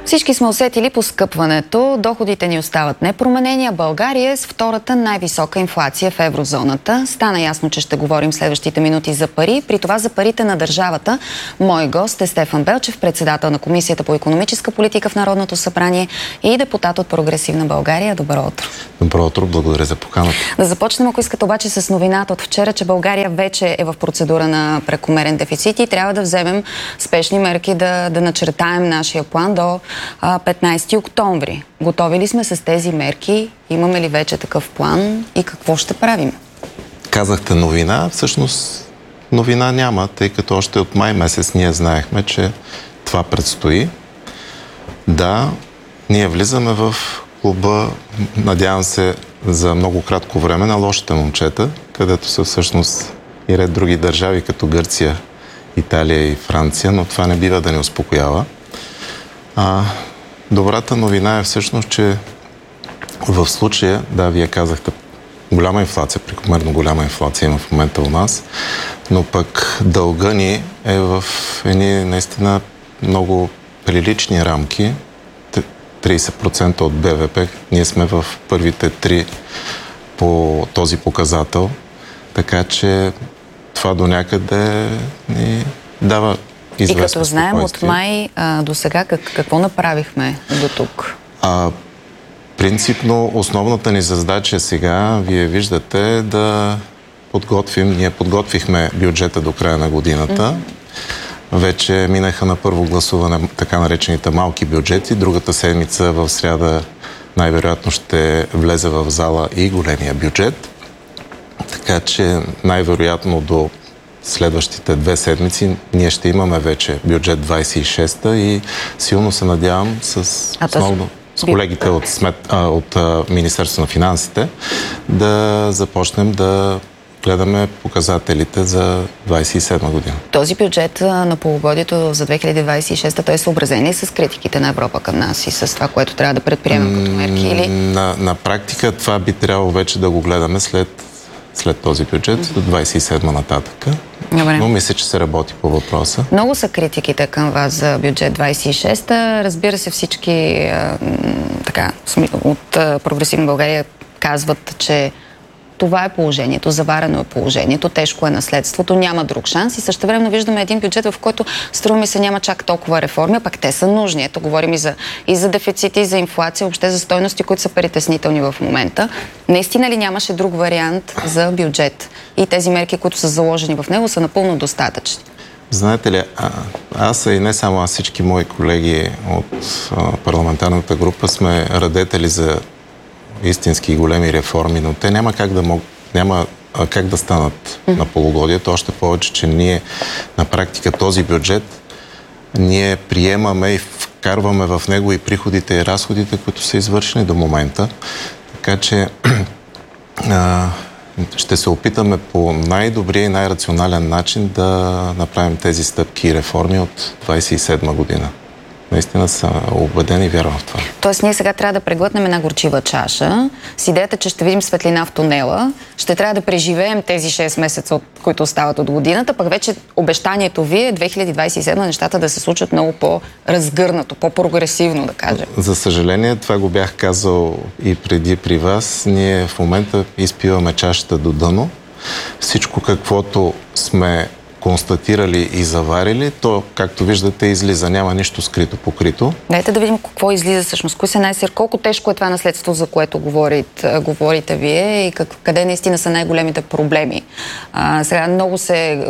Всички сме усетили поскъпването, доходите ни остават непроменени, а България е с втората най-висока инфлация в еврозоната. Стана ясно, че ще говорим следващите минути за пари, при това за парите на държавата. Мой гост е Стефан Белчев, председател на Комисията по икономическа политика в Народното събрание и депутат от Прогресивна България. Добро утро. Добро утро, благодаря за поканата. Да започнем, ако искате обаче, с новината от вчера, че България вече е в процедура на прекомерен дефицит и трябва да вземем спешни мерки да начертаем нашия план до 15 октомври. Готови ли сме с тези мерки? Имаме ли вече такъв план и какво ще правим? Казахте новина. Всъщност новина няма, тъй като още от май месец ние знаехме, че това предстои. Да, ние влизаме в клуба, надявам се, за много кратко време на лошите момчета, където са всъщност и ред други държави, като Гърция, Италия и Франция, но това не бива да ни успокоява. Добрата новина е всъщност, че в случая, да, вие казахте, голяма инфлация, прекомерно голяма инфлация има в момента у нас, но пък дълга ни е в едни наистина много прилични рамки, 30% от БВП. Ние сме в първите 3 по този показател, така че това до някъде ни дава известно и като знаем от май до сега, какво направихме до тук? Принципно, основната ни задача сега, вие виждате, да подготвим. Ние подготвихме бюджета до края на годината. Вече минаха на първо гласуване така наречените малки бюджети. Другата седмица в сряда най-вероятно ще влезе в зала и големия бюджет. Така че най-вероятно до следващите 2 седмици ние ще имаме вече бюджет 26-та и силно се надявам с колегите от Министерството на финансите да започнем да гледаме показателите за 27 година. Този бюджет на полугодието за 2026-та, той е съобразен ли с критиките на Европа към нас и с това, което трябва да предприемем като мерки? Или? На практика това би трябвало вече да го гледаме след този бюджет до 27 нататък. Добре. Но мисля, че се работи по въпроса. Много са критиките към вас за бюджет 26-та. Разбира се, всички от Прогресивна България казват, че това е положението, заварено е положението, тежко е наследството, няма друг шанс и същевременно виждаме един бюджет, в който струва ми се няма чак толкова реформи, а пък те са нужни. Ето говорим и за дефицит, и за инфлация, въобще за стойности, които са притеснителни в момента. Наистина ли нямаше друг вариант за бюджет? И тези мерки, които са заложени в него, са напълно достатъчни? Знаете ли, аз и не само аз, всички мои колеги от парламентарната група сме радетели за истински и големи реформи, но те няма как да станат на полугодието. Още повече, че ние на практика този бюджет ние приемаме и вкарваме в него и приходите и разходите, които са извършени до момента. Така че ще се опитаме по най-добрия и най-рационален начин да направим тези стъпки и реформи от 27 година. Наистина са убедени и вярвам в това. Тоест ние сега трябва да преглътнем една горчива чаша с идеята, че ще видим светлина в тунела, ще трябва да преживеем тези 6 месеца, които остават от годината, пък вече обещанието ви е 2027 нещата да се случат много по-разгърнато, по-прогресивно, да кажем. За съжаление, това го бях казал и преди при вас. Ние в момента изпиваме чашата до дъно. Всичко, каквото сме констатирали и заварили, то, както виждате, излиза. Няма нищо скрито покрито. Дайте да видим какво излиза всъщност. Колко тежко е това наследство, за което говорите вие и къде наистина са най-големите проблеми. Сега много се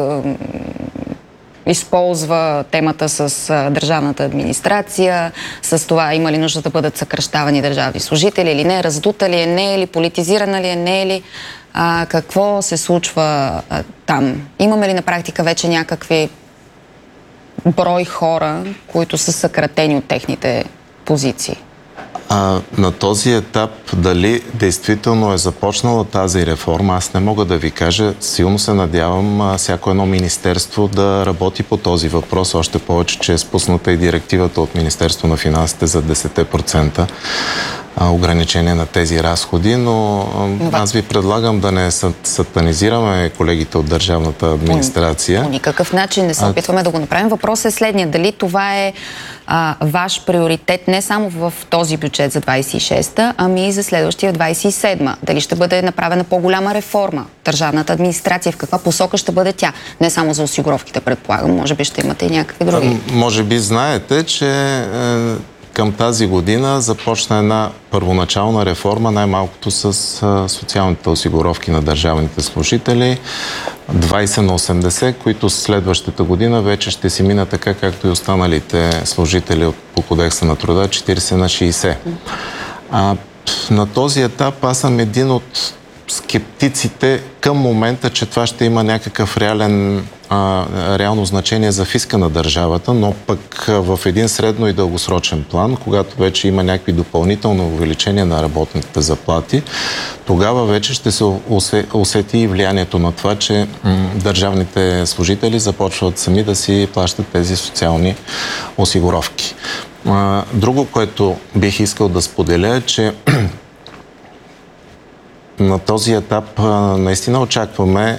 използва темата с държавната администрация, с това има ли нужда да бъдат съкращавани държавни служители или не, раздута ли е, не е ли, политизирана ли е, не е ли. Какво се случва там? Имаме ли на практика вече някакви брой хора, които са съкратени от техните позиции? На този етап дали действително е започнала тази реформа, аз не мога да ви кажа. Силно се надявам всяко едно министерство да работи по този въпрос, още повече, че е спусната и директивата от Министерство на финансите за 10%. ограничение на тези разходи, но аз ви предлагам да не сатанизираме колегите от държавната администрация. По никакъв начин не се опитваме да го направим. Въпросът е следния. Дали това е ваш приоритет не само в този бюджет за 26-та, ами и за следващия 27-та? Дали ще бъде направена по-голяма реформа? Държавната администрация, в каква посока ще бъде тя? Не само за осигуровките, предполагам. Може би ще имате и някакви други. Може би знаете, че към тази година започна една първоначална реформа, най-малкото с социалните осигуровки на държавните служители. 20 на 80, които следващата година вече ще си минат така, както и останалите служители по Кодекса на труда, 40 на 60. На този етап аз съм един от скептиците към момента, че това ще има някакъв реално значение за фиска на държавата, но пък в един средно и дългосрочен план, когато вече има някакви допълнително увеличения на работните заплати, тогава вече ще се усети и влиянието на това, че държавните служители започват сами да си плащат тези социални осигуровки. Друго, което бих искал да споделя е, че на този етап наистина очакваме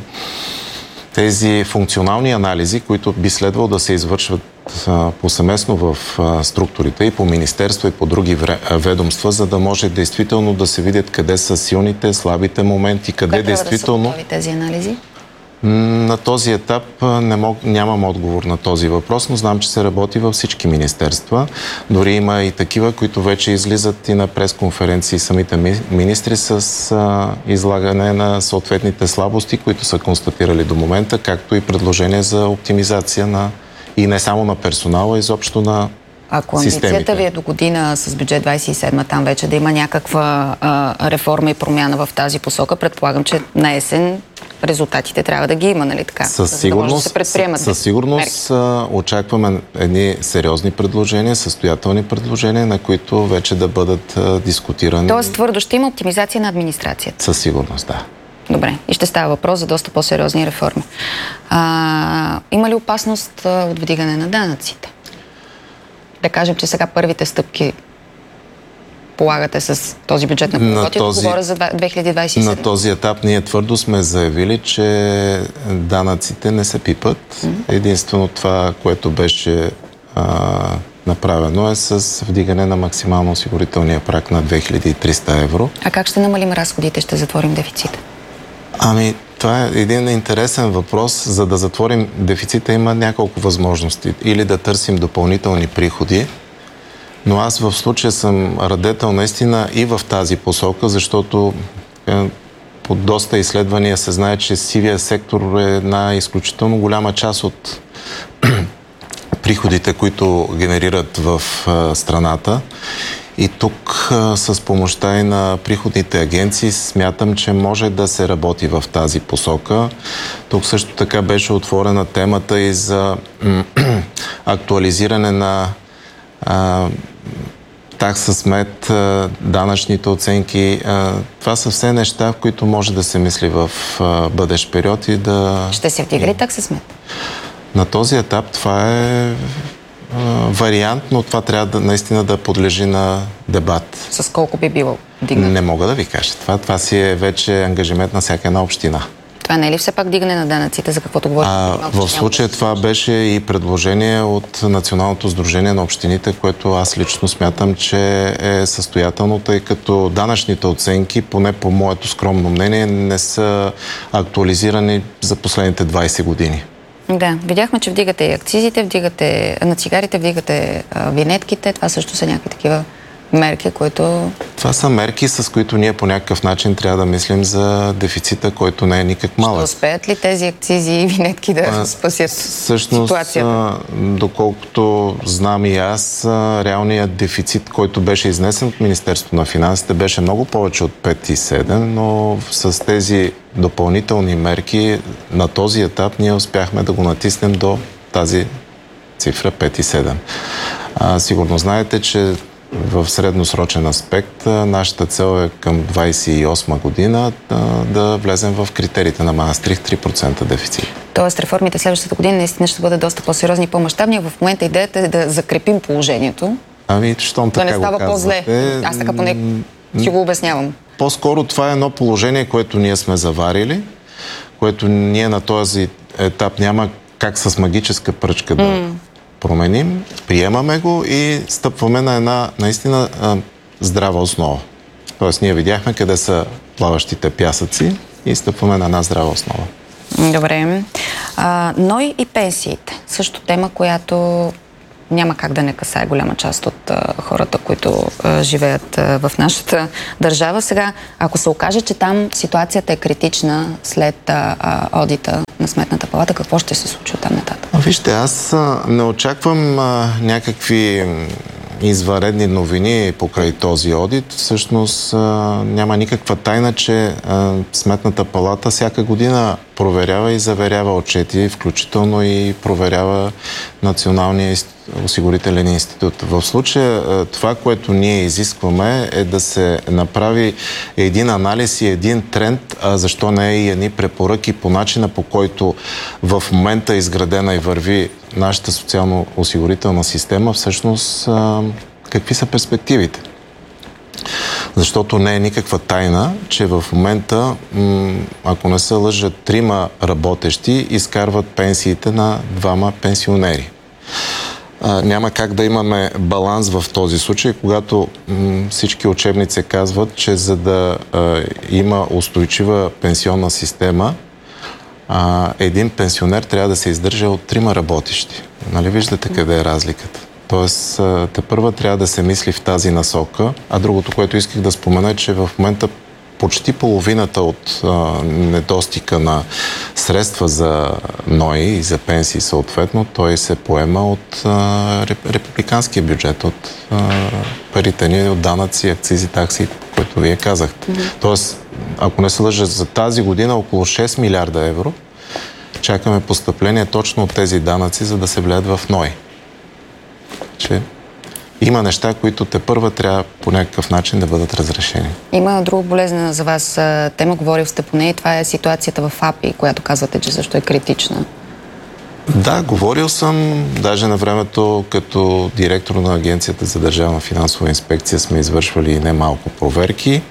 тези функционални анализи, които би следвало да се извършват повсеместно в структурите и по министерства и по други ведомства, за да може действително да се видят къде са силните, слабите моменти, къде действително... Трябва да са готови тези анализи? На този етап нямам отговор на този въпрос, но знам, че се работи във всички министерства. Дори има и такива, които вече излизат и на пресконференции самите министри с излагане на съответните слабости, които са констатирали до момента, както и предложения за оптимизация и не само на персонала, изобщо на Ако амбицията ви е до година с бюджет 27, там вече да има някаква реформа и промяна в тази посока, предполагам, че на есен резултатите трябва да ги има, нали така? Със сигурност очакваме едни сериозни предложения, състоятелни предложения, на които вече да бъдат дискутирани. Тоест твърдо ще има оптимизация на администрацията? Със сигурност, да. Добре. И ще става въпрос за доста по-сериозни реформи. Има ли опасност от вдигане на данъците? Да кажем, че сега първите стъпки полагате с този бюджет на полугодието, говоря за 2027. На този етап ние твърдо сме заявили, че данъците не се пипат. Единствено това, което беше направено е с вдигане на максимално осигурителния праг на 2300 евро. А как ще намалим разходите, ще затворим дефицита? Това е един интересен въпрос. За да затворим дефицита има няколко възможности. Или да търсим допълнителни приходи, но аз в случая съм радетел наистина и в тази посока, защото по доста изследвания се знае, че сивия сектор е една изключително голяма част от приходите, които генерират в страната. И тук с помощта и на приходните агенции смятам, че може да се работи в тази посока. Тук също така беше отворена темата и за актуализиране на такса смет, данъчните оценки. Това са все неща, в които може да се мисли в бъдещ период и да... Ще се вдига ли такса смет? На този етап това е вариант, но това трябва наистина да подлежи на дебат. С колко би било дигнато? Не мога да ви кажа. Това си е вече ангажимент на всяка една община. Това не е ли все пак дигане на данъците, за каквото говорите? В случая това беше и предложение от Националното сдружение на общините, което аз лично смятам, че е състоятелно, тъй като данъчните оценки, поне по моето скромно мнение, не са актуализирани за последните 20 години. Да, видяхме, че вдигате и акцизите, вдигате на цигарите, вдигате винетките. Това също са някакви такива мерки, които... Това са мерки, с които ние по някакъв начин трябва да мислим за дефицита, който не е никак малък. Ще успеят ли тези акцизи и винетки да спасят ситуацията? Доколкото знам и аз, реалният дефицит, който беше изнесен от Министерството на финансите, беше много повече от 5,7, но с тези допълнителни мерки на този етап ние успяхме да го натиснем до тази цифра 5,7. Сигурно знаете, че в средносрочен аспект нашата цел е към 28 година да влезем в критериите на Маастрихт 3% дефицит. Тоест реформите следващата година наистина ще бъдат доста по-сериозни и по-мащабни. В момента идеята е да закрепим положението Ами, щом да така не става по-зле. Аз така поне си го обяснявам. По-скоро това е едно положение, което ние сме заварили, което ние на този етап няма как с магическа пръчка да променим. Приемаме го и стъпваме на една наистина здрава основа. Тоест, ние видяхме къде са плаващите пясъци и стъпваме на една здрава основа. Добре. НОИ и пенсиите. Също тема, която няма как да не касае голяма част от хората, които живеят в нашата държава. Сега, ако се окаже, че там ситуацията е критична след одита на Сметната палата, какво ще се случи от там нататък? Вижте, аз не очаквам някакви извънредни новини покрай този одит. Всъщност няма никаква тайна, че Сметната палата всяка година проверява и заверява отчети, включително и проверява Националния осигурителен институт. В случая това, което ние изискваме, е да се направи един анализ и един тренд, защо не е и едни препоръки по начина, по който в момента е изградена и върви нашата социално-осигурителна система, всъщност какви са перспективите. Защото не е никаква тайна, че в момента, ако не се лъжат, 3 работещи изкарват пенсиите на 2 пенсионери. Няма как да имаме баланс в този случай, когато всички учебници казват, че за да има устойчива пенсионна система, един пенсионер трябва да се издържа от 3 работещи. Нали виждате къде е разликата? Тоест, тепърва трябва да се мисли в тази насока. А другото, което исках да спомена, е, че в момента почти половината от недостига на средства за НОИ и за пенсии съответно, той се поема от републиканския бюджет, от парите ни, от данъци, акцизи, такси, които вие казахте. Тоест, ако не се лъжа, за тази година около 6 милиарда евро чакаме постъпление точно от тези данъци, за да се влеят в НОИ. Че има неща, които тепърва трябва по някакъв начин да бъдат разрешени. Има друга болезнена за вас тема, говорил сте по нея, и това е ситуацията в АПИ, която казвате, че също е критична. Да, говорил съм, даже на времето като директор на Агенцията за държавна финансова инспекция сме извършвали немалко проверки.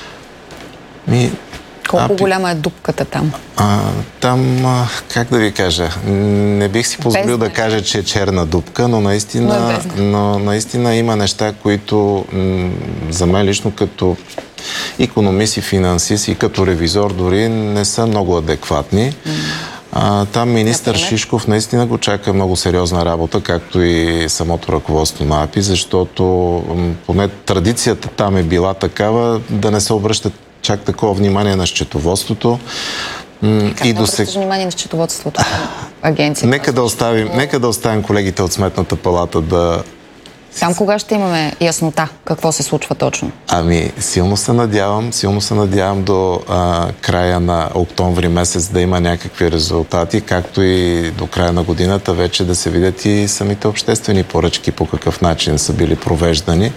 Колко голяма е дупката там? Там, как да ви кажа, не бих си позволил да кажа, че е черна дупка, но наистина има неща, които за мен лично като икономист и финансист и като ревизор дори не са много адекватни. Там министър Шишков наистина го чака много сериозна работа, както и самото ръководство на АПИ, защото поне традицията там е била такава да не се обръщат чак такова внимание на счетоводството. Как не обръщаш внимание на счетоводството на агенцията? Нека да оставим колегите от Сметната палата да... Там кога ще имаме яснота какво се случва точно? Силно се надявам до края на октомври месец да има някакви резултати, както и до края на годината вече да се видят и самите обществени поръчки по какъв начин са били провеждани.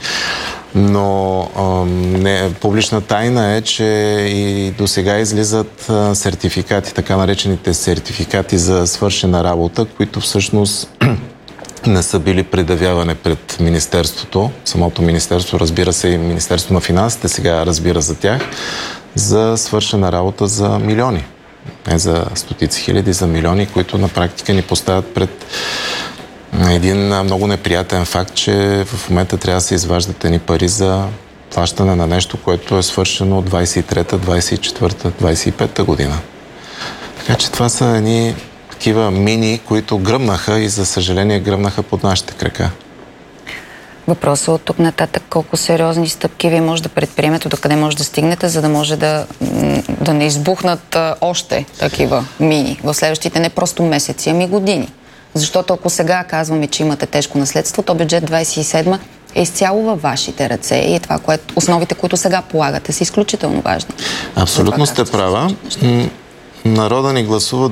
Но публична тайна е, че и до сега излизат сертификати, така наречените сертификати за свършена работа, които всъщност не са били предявявани пред Министерството. Самото Министерство, разбира се, и Министерство на финансите сега разбира за тях, за свършена работа за милиони. Не за стотици хиляди, за милиони, които на практика ни поставят пред един много неприятен факт, че в момента трябва да се изваждат едни пари за плащане на нещо, което е свършено от 23-та, 24-та, 25-та година. Така че това са едни такива мини, които гръмнаха и за съжаление гръмнаха под нашите крака. Въпросът от тук нататък, колко сериозни стъпки вие може да предприемете, до къде може да стигнете, за да може да не избухнат още такива мини в следващите не просто месеци, ами години. Защото ако сега казваме, че имате тежко наследство, то бюджет 27 е изцяло във вашите ръце и е това, основите, които сега полагате, са изключително важни. Абсолютно сте права. Народа ни гласува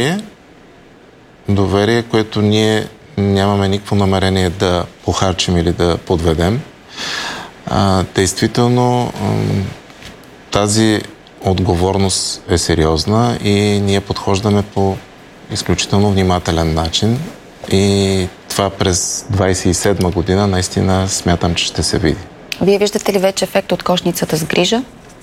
доверие, което ние нямаме никакво намерение да похарчим или да подведем. Действително, тази отговорност е сериозна и ние подхождаме по изключително внимателен начин. И това през 27 година наистина смятам, че ще се види. Вие виждате ли вече ефект от кошницата с грижа?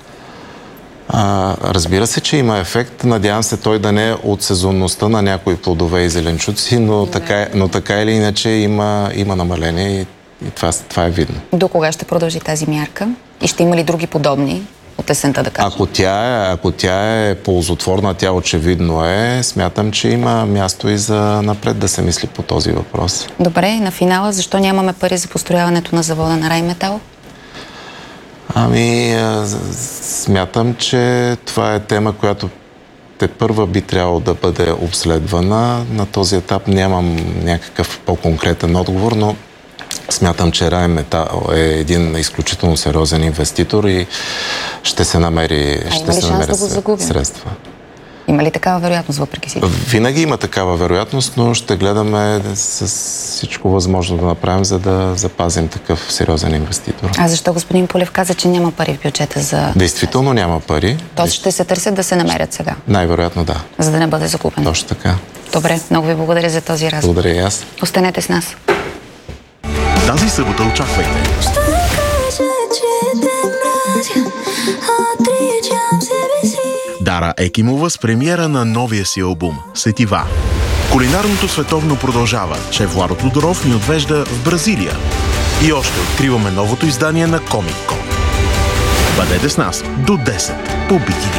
Разбира се, че има ефект. Надявам се той да не е от сезонността на някои плодове и зеленчуци, но така или иначе има намаление и това е видно. До кога ще продължи тази мярка? И ще има ли други подобни от есента, да кажем? Ако тя е ползотворна, тя очевидно смятам, че има място и за напред да се мисли по този въпрос. Добре, на финала, защо нямаме пари за построяването на завода на Райметал? Смятам, че това е тема, която тепърва би трябвало да бъде обследвана. На този етап нямам някакъв по-конкретен отговор, но смятам, че Райметал е един изключително сериозен инвеститор и ще се намери средства. Има ли такава вероятност въпреки всичко? Винаги има такава вероятност, но ще гледаме с всичко възможно да направим, за да запазим такъв сериозен инвеститор. А защо господин Пулев каза, че няма пари в бюджета за... Действително няма пари. Тоест ще се търсят да се намерят сега? Най-вероятно да. За да не бъде загубен? Точно така. Добре, много ви благодаря за този разговор. Благодаря и аз. Останете с нас. Тази събота очаквайте. Дара Екимова с премиера на новия си албум «Сетива». Кулинарното световно продължава. Шеф Владо Тодоров ни отвежда в Бразилия. И още откриваме новото издание на Комик-Кон. Бъдете с нас до 10 по BTV.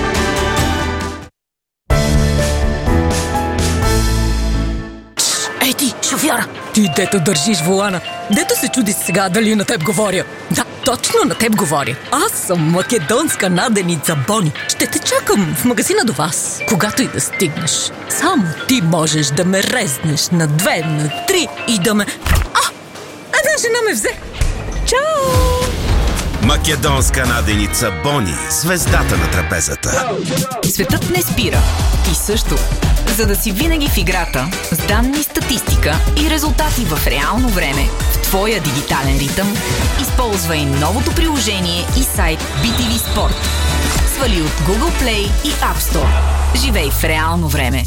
Ей ти, шофьора! Ти, дето държиш волана, дето се чуди сега дали на теб говоря. Да, точно на теб говоря. Аз съм македонска наденица Бони. Ще те чакам в магазина до вас, когато и да стигнеш. Само ти можеш да ме резнеш на 2, на 3 и да ме... Една жена ме взе. Чао! Македонска наденица Бони, звездата на трапезата. Светът не спира. Ти също. За да си винаги в играта, с данни, статистика и резултати в реално време, в твоя дигитален ритъм, използвай новото приложение и сайт BTV Sport. Свали от Google Play и App Store. Живей в реално време.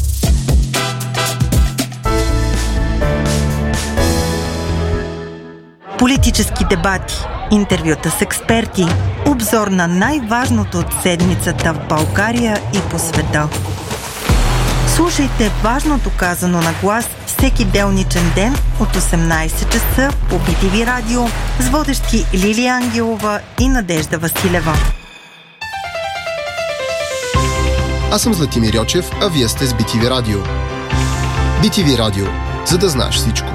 Политически дебати, интервюта с експерти, обзор на най-важното от седмицата в България и по света. Слушайте важното казано на глас всеки делничен ден от 18 часа по BTV Радио с водещи Лилия Ангелова и Надежда Василева. Аз съм Златимир Йочев, а вие сте с BTV Радио. BTV Радио, за да знаеш всичко.